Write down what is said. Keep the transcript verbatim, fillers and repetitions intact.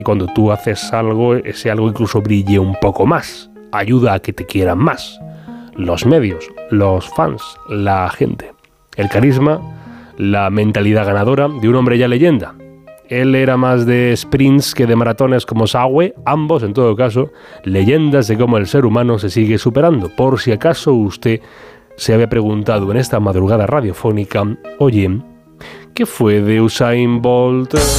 Y cuando tú haces algo, ese algo incluso brille un poco más. Ayuda a que te quieran más. Los medios, los fans, la gente. El carisma, la mentalidad ganadora de un hombre ya leyenda. Él era más de sprints que de maratones como Sawe, ambos, en todo caso, leyendas de cómo el ser humano se sigue superando. Por si acaso usted se había preguntado en esta madrugada radiofónica, oye, ¿qué fue de Usain Bolt?